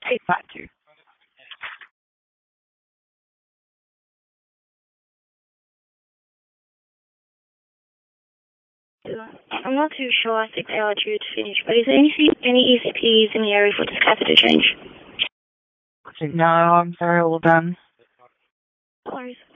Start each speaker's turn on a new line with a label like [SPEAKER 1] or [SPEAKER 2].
[SPEAKER 1] 852. I'm not too sure. I think they are due to finish. But is there any ECPs in the area for this catheter change?
[SPEAKER 2] No, I'm sorry, all done.
[SPEAKER 1] No worries.